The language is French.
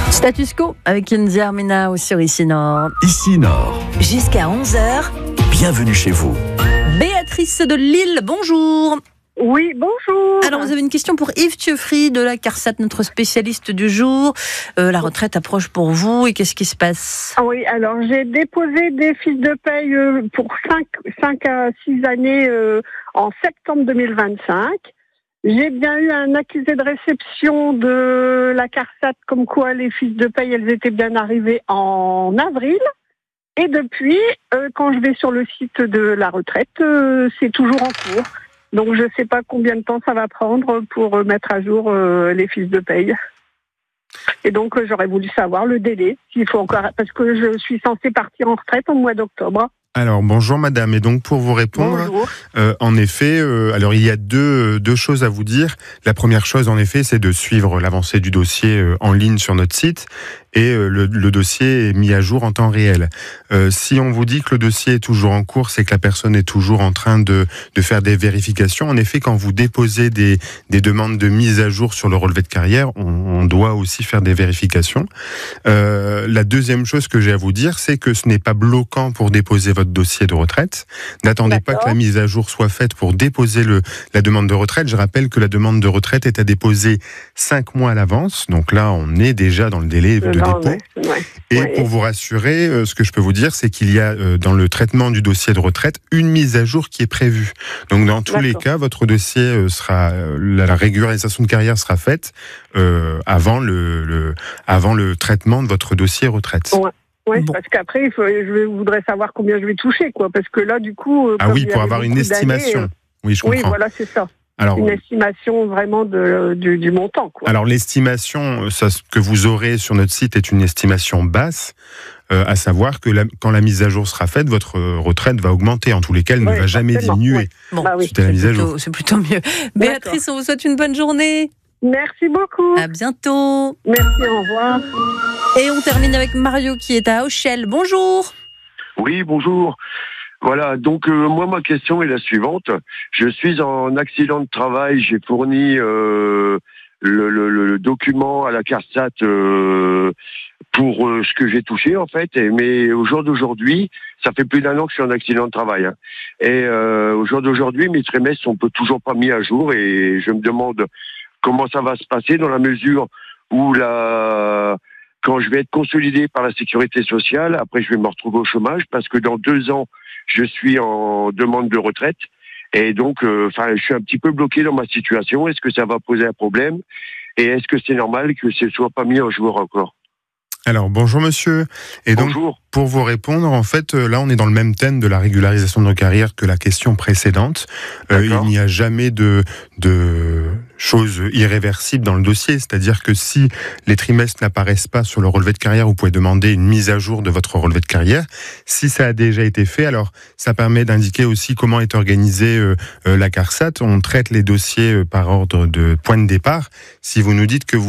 Status quo avec India Armina sur Ici Nord. Ici Nord. Jusqu'à 11h. Bienvenue chez vous. Béatrice de Lille, bonjour. Oui, bonjour. Alors, vous avez une question pour Yves Thieuffry de la CARSAT, notre spécialiste du jour. La retraite approche pour vous et qu'est-ce qui se passe ? Oui, alors j'ai déposé des fiches de paye pour 5 à 6 années en septembre 2025. J'ai bien eu un accusé de réception de la CARSAT comme quoi les fiches de paye, elles étaient bien arrivées en avril. Et depuis, quand je vais sur le site de la retraite, c'est toujours en cours. Donc je ne sais pas combien de temps ça va prendre pour mettre à jour les fiches de paye. Et donc j'aurais voulu savoir le délai, s'il faut encore, parce que je suis censée partir en retraite au mois d'octobre. Alors bonjour madame, et donc pour vous répondre, en effet, alors il y a deux choses à vous dire. La première chose en effet, c'est de suivre l'avancée du dossier en ligne sur notre site, et le dossier est mis à jour en temps réel. Si on vous dit que le dossier est toujours en cours, c'est que la personne est toujours en train de faire des vérifications. En effet, quand vous déposez des demandes de mise à jour sur le relevé de carrière, on doit aussi faire des vérifications. La deuxième chose que j'ai à vous dire, c'est que ce n'est pas bloquant pour déposer votre dossier de retraite. N'attendez pas que la mise à jour soit faite pour déposer la demande de retraite. Je rappelle que la demande de retraite est à déposer 5 mois à l'avance. Donc là, on est déjà dans le délai de dépôt. Et pour vous rassurer, ce que je peux vous dire, c'est qu'il y a dans le traitement du dossier de retraite une mise à jour qui est prévue. Donc dans tous les cas, votre dossier sera, la régularisation de carrière sera faite avant le traitement de votre dossier retraite. Oui, parce qu'après, je voudrais savoir combien je vais toucher, quoi. Parce que là, du coup... pour avoir une estimation. Oui, je comprends. Oui, voilà, c'est ça. Alors, une estimation vraiment du montant, quoi. Alors l'estimation que vous aurez sur notre site est une estimation basse, à savoir que quand la mise à jour sera faite, votre retraite va augmenter. En tous les cas, elle ne va jamais diminuer. Bon, suite à la mise à jour. C'est plutôt mieux. Béatrice, on vous souhaite une bonne journée. Merci beaucoup. À bientôt. Merci, au revoir. Et on termine avec Mario qui est à Auchel. Bonjour. Oui, bonjour. Voilà, donc moi ma question est la suivante. Je suis en accident de travail, j'ai fourni le document à la CARSAT pour ce que j'ai touché en fait, mais au jour d'aujourd'hui, ça fait plus d'1 an que je suis en accident de travail. Hein. Et au jour d'aujourd'hui, mes trimestres sont toujours pas mis à jour et je me demande comment ça va se passer dans la mesure où quand je vais être consolidé par la sécurité sociale, après je vais me retrouver au chômage parce que dans 2 ans, je suis en demande de retraite et donc je suis un petit peu bloqué dans ma situation. Est-ce que ça va poser un problème et est-ce que c'est normal que ce soit pas mis à jour encore ? Alors bonjour monsieur, et donc bonjour. Pour vous répondre, en fait là on est dans le même thème de la régularisation de nos carrières que la question précédente. Il n'y a jamais de choses irréversibles dans le dossier, c'est-à-dire que si les trimestres n'apparaissent pas sur le relevé de carrière, vous pouvez demander une mise à jour de votre relevé de carrière. Si ça a déjà été fait, alors ça permet d'indiquer aussi comment est organisée la CARSAT. On traite les dossiers par ordre de point de départ. Si vous nous dites que vous